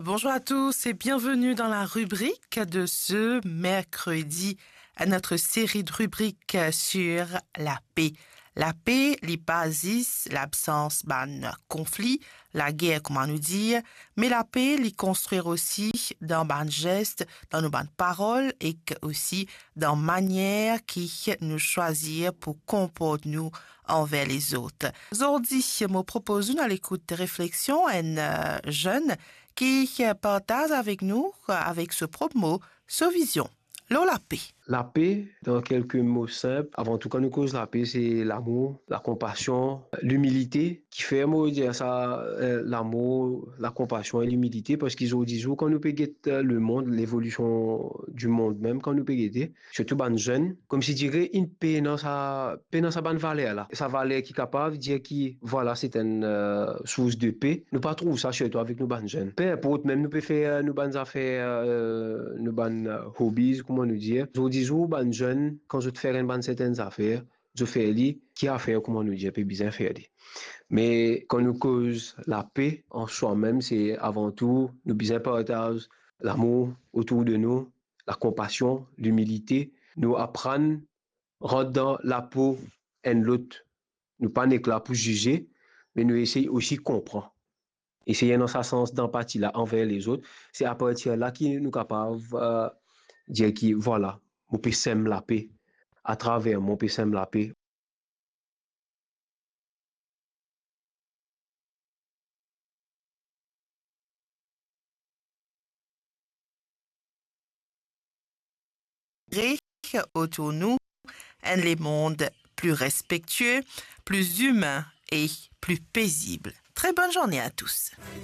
Bonjour à tous et bienvenue dans la rubrique de ce mercredi à notre série de rubriques sur la paix. La paix, les bases, l'absence d'un conflit, la guerre, comment nous dire, mais la paix, les construire aussi dans ban gestes, dans nos ban paroles et aussi dans manière qui nous choisir pour comporter nous envers les autres. Aujourd'hui, je me propose une à l'écoute de réflexion une jeune qui partage avec nous, avec ce propre mot, sa vision. La paix. La paix, dans quelques mots simples, avant tout, quand nous cause la paix, c'est l'amour, la compassion, l'humilité, qui fait, moi, dire ça, l'amour, la compassion et l'humilité, parce qu'ils ont dit, quand nous payons le monde, l'évolution du monde même, quand nous payons, surtout les jeunes, comme si dirait, une paix dans sa bonne valeur, là. Sa valeur qui est capable de dire qui, voilà, c'est une source de paix. Nous pas trouver ça surtout avec nos bonnes jeunes. Peu importe, même nous pouvons faire nos bonnes affaires, nos bonnes hobbies, comment nous dire. Je dis, ben jeune, quand je te fais une bonne certaines affaires, je fais li, qui a fait, comment nous dire, peut bien faire li. Mais quand nous cause la paix en soi-même, c'est avant tout, nous bien partage l'amour autour de nous, la compassion, l'humilité, nous apprendre, rentrer dans la peau un l'autre. Nous pas là pour juger, mais nous essayons aussi de comprendre. Essayer dans ce sens d'empathie là envers les autres, c'est à partir de là que nous sommes capables de dire que voilà, on peut s'aimer la paix. À travers mon peut s'aimer la paix. Autour de nous, les mondes plus respectueux, plus humains et plus paisibles. Très bonne journée à tous.